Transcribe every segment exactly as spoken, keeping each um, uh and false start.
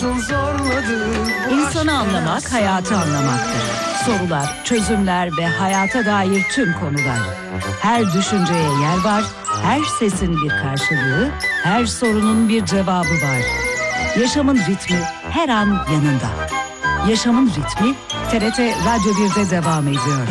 İnsanı anlamak, hayatı anlamaktır. Sorular, çözümler ve hayata dair tüm konular. Her düşünceye yer var, her sesin bir karşılığı, her sorunun bir cevabı var. Yaşamın ritmi her an yanında. Yaşamın ritmi T R T Radyo bir'de devam ediyor.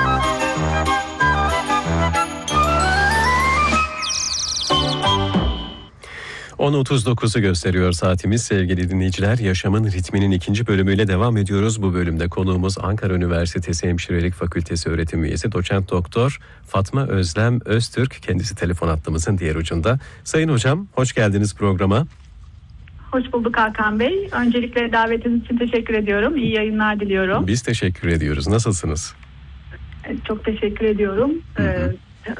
on otuz dokuzu gösteriyor saatimiz sevgili dinleyiciler. Yaşamın ritminin ikinci bölümüyle devam ediyoruz. Bu bölümde konuğumuz Ankara Üniversitesi Hemşirelik Fakültesi öğretim üyesi doçent doktor Fatma Özlem Öztürk. Kendisi telefon hattımızın diğer ucunda. Sayın hocam, hoş geldiniz programa. Hoş bulduk Hakan Bey. Öncelikle davetiniz için teşekkür ediyorum. İyi yayınlar diliyorum. Biz teşekkür ediyoruz. Nasılsınız? Çok teşekkür ediyorum. Hı hı.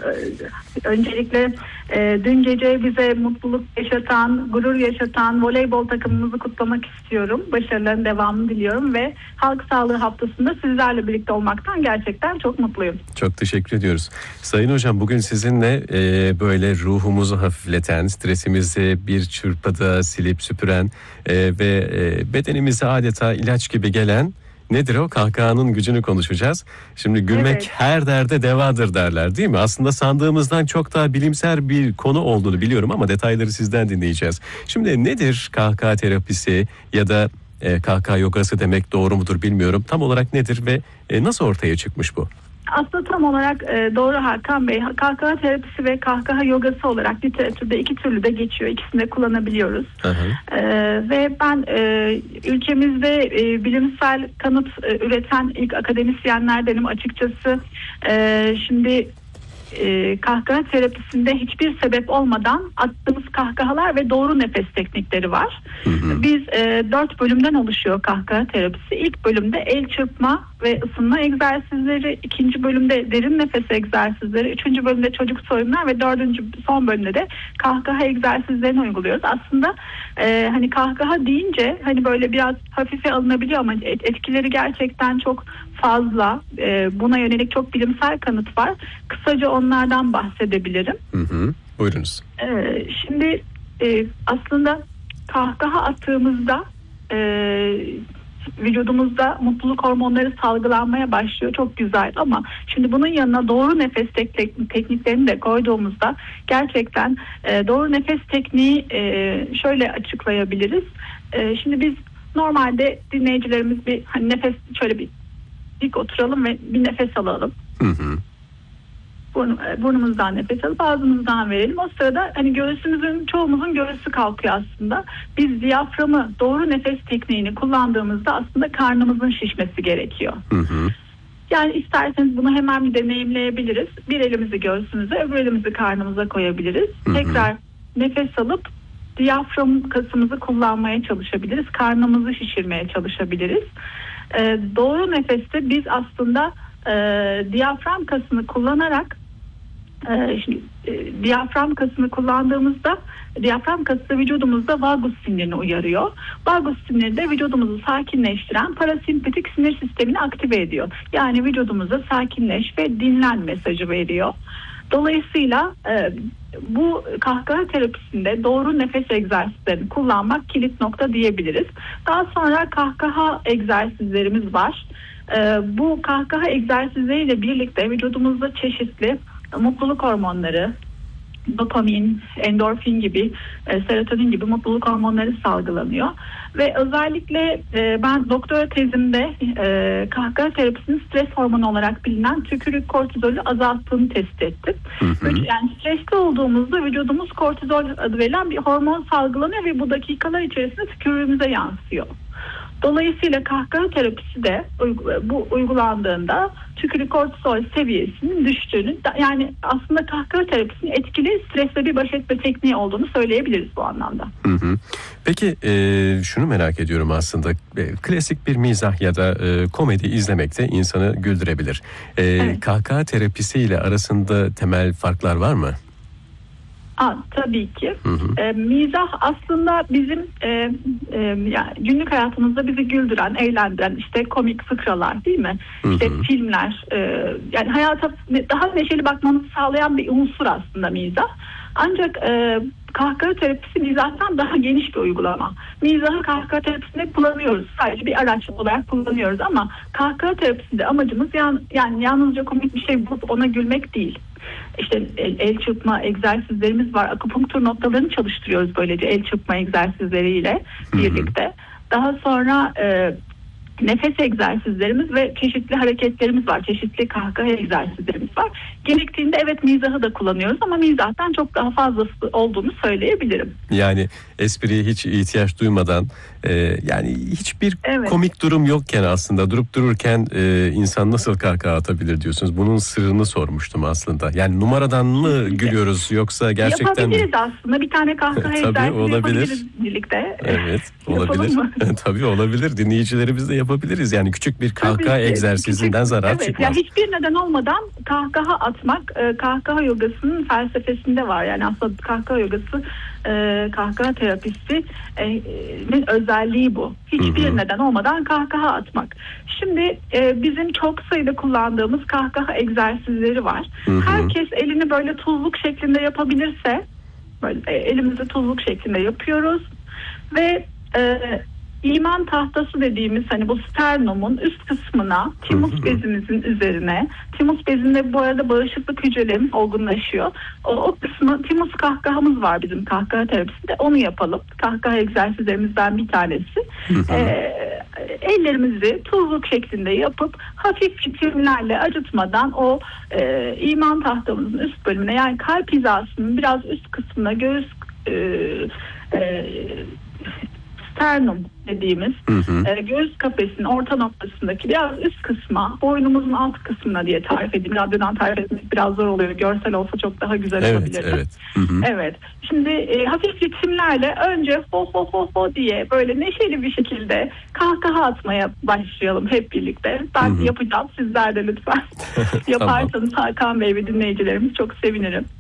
Öncelikle e, dün gece bize mutluluk yaşatan, gurur yaşatan voleybol takımımızı kutlamak istiyorum. Başarıların devamını diliyorum ve Halk Sağlığı Haftası'nda sizlerle birlikte olmaktan gerçekten çok mutluyum. Çok teşekkür ediyoruz. Sayın hocam, bugün sizinle e, böyle ruhumuzu hafifleten, stresimizi bir çırpıda silip süpüren e, ve e, bedenimize adeta ilaç gibi gelen nedir o? Kahkahanın gücünü konuşacağız. Şimdi gülmek evet, her derde devadır derler, değil mi? Aslında sandığımızdan çok daha bilimsel bir konu olduğunu biliyorum ama detayları sizden dinleyeceğiz. Şimdi nedir kahkaha terapisi ya da e, kahkaha yogası demek doğru mudur bilmiyorum. Tam olarak nedir ve e, nasıl ortaya çıkmış bu? Aslında tam olarak e, doğru Hakan Bey. Kahkaha terapisi ve kahkaha yogası olarak literatürde iki türlü de geçiyor. İkisini de kullanabiliyoruz. E, ve ben e, ülkemizde e, bilimsel kanıt e, üreten ilk akademisyenlerdenim açıkçası. E, şimdi e, kahkaha terapisinde hiçbir sebep olmadan attığımız kahkahalar ve doğru nefes teknikleri var. Hı hı. Biz e, dört bölümden oluşuyor kahkaha terapisi. İlk bölümde el çırpma ve ısınma egzersizleri, ikinci bölümde derin nefes egzersizleri, üçüncü bölümde çocuk soyunlar ve dördüncü son bölümde de kahkaha egzersizlerini uyguluyoruz. Aslında e, hani kahkaha deyince hani böyle biraz hafife alınabiliyor ama etkileri gerçekten çok fazla. E, buna yönelik çok bilimsel kanıt var. Kısaca onlardan bahsedebilirim. Hı hı. Buyurunuz. E, şimdi e, aslında kahkaha attığımızda e, vücudumuzda mutluluk hormonları salgılanmaya başlıyor. Çok güzel ama şimdi bunun yanına doğru nefes tek- tekniklerini de koyduğumuzda gerçekten e, doğru nefes tekniği e, şöyle açıklayabiliriz. E, şimdi biz normalde dinleyicilerimiz bir hani nefes şöyle bir dik oturalım ve bir nefes alalım. Hı hı. Burn, burnumuzdan nefes alıp ağzımızdan verelim. O sırada hani göğsümüzün, çoğumuzun göğsü kalkıyor aslında. Biz diyaframı, doğru nefes tekniğini kullandığımızda aslında karnımızın şişmesi gerekiyor. Hı hı. Yani isterseniz bunu hemen bir deneyimleyebiliriz. Bir elimizi göğsümüze, öbür elimizi karnımıza koyabiliriz. Hı hı. Tekrar nefes alıp diyafram kasımızı kullanmaya çalışabiliriz. Karnımızı şişirmeye çalışabiliriz. Ee, doğru nefeste biz aslında e, diyafram kasını kullanarak e, şimdi, e, diyafram kasını kullandığımızda diyafram kası vücudumuzda vagus sinirini uyarıyor. Vagus siniri de vücudumuzu sakinleştiren parasempatik sinir sistemini aktive ediyor. Yani vücudumuza sakinleş ve dinlen mesajı veriyor. Dolayısıyla e, bu kahkaha terapisinde doğru nefes egzersizlerini kullanmak kilit nokta diyebiliriz. Daha sonra kahkaha egzersizlerimiz var. E, bu kahkaha egzersizleriyle birlikte vücudumuzda çeşitli mutluluk hormonları, dopamin, endorfin gibi, e, serotonin gibi mutluluk hormonları salgılanıyor. Ve özellikle e, ben doktora tezimde e, kahkaha terapisinin stres hormonu olarak bilinen tükürük kortizolü azalttığını tespit ettim. Hı hı. Yani stresli olduğumuzda vücudumuz kortizol adı verilen bir hormon salgılanıyor ve bu dakikalar içerisinde tükürüğümüze yansıyor. Dolayısıyla kahkaha terapisi de bu uygulandığında tükürük kortizol seviyesinin düştüğünü, yani aslında kahkaha terapisinin etkili stresle bir baş etme tekniği olduğunu söyleyebiliriz bu anlamda. Hı hı. Peki e, şunu merak ediyorum aslında, e, klasik bir mizah ya da e, komedi izlemek de insanı güldürebilir. E, evet. Kahkaha terapisiyle arasında temel farklar var mı? Aa, tabii ki. Hı hı. E, mizah aslında bizim e, e, yani günlük hayatımızda bizi güldüren, eğlendiren işte komik fıkralar, değil mi? Hı hı. İşte filmler, e, yani hayata daha neşeli bakmamızı sağlayan bir unsur aslında mizah. Ancak e, kahkaha terapisi mizahtan daha geniş bir uygulama. Mizahı kahkaha terapisinde kullanıyoruz. Sadece bir araç olarak kullanıyoruz ama kahkaha terapisinde amacımız yan, yani yalnızca komik bir şey bulup ona gülmek değil. İşte el, el çırpma egzersizlerimiz var. Akupunktur noktalarını çalıştırıyoruz böylece el çırpma egzersizleriyle birlikte. Hı hı. Daha sonra e, nefes egzersizlerimiz ve çeşitli hareketlerimiz var. Çeşitli kahkaha egzersizlerimiz var. Gerektiğinde evet mizahı da kullanıyoruz ama mizahtan çok daha fazlası olduğunu söyleyebilirim. Yani espriye hiç ihtiyaç duymadan e, yani hiçbir evet. komik durum yokken aslında durup dururken e, insan nasıl kahkaha atabilir diyorsunuz. Bunun sırrını sormuştum aslında. Yani numaradan mı gülüyoruz yoksa gerçekten mi? Yapabiliriz aslında. Bir tane kahkaha egzersizi yapabiliriz birlikte. Evet olabilir. Tabii olabilir. Dinleyicilerimiz de yapabiliriz. Yani küçük bir kahkaha Tabii, egzersizinden küçük, zarar evet, çıkmaz. Yani hiçbir neden olmadan kahkaha atmak e, kahkaha yogasının felsefesinde var. Yani aslında kahkaha yogası e, kahkaha terapistinin özelliği bu. Hiçbir hı hı. neden olmadan kahkaha atmak. Şimdi e, bizim çok sayıda kullandığımız kahkaha egzersizleri var. Hı hı. Herkes elini böyle tuzluk şeklinde yapabilirse böyle e, elimizi tuzluk şeklinde yapıyoruz ve e, İman tahtası dediğimiz hani bu sternumun üst kısmına timus bezimizin üzerine, timus bezinde bu arada bağışıklık hücrelerimiz olgunlaşıyor. O, o kısmı timus kahkahamız var bizim kahkaha terapisinde, onu yapalım. Kahkaha egzersizlerimizden bir tanesi. ee, ellerimizi tuzluk şeklinde yapıp hafif ritimlerle acıtmadan o e, iman tahtamızın üst bölümüne yani kalp hizasının biraz üst kısmına göğüs e, e, sternum dediğimiz hı hı. E, göğüs kafesinin orta noktasındaki biraz üst kısma, boynumuzun alt kısmına diye tarif edeyim. Radyodan tarif etmek biraz zor oluyor. Görsel olsa çok daha güzel evet, olabilir. Evet. Hı hı. Evet. Şimdi e, hafif ritimlerle önce ho ho ho ho diye böyle neşeli bir şekilde kahkaha atmaya başlayalım hep birlikte. Ben hı hı. yapacağım. Sizler de lütfen yaparsanız Hakan Bey ve dinleyicilerimiz çok sevinirim.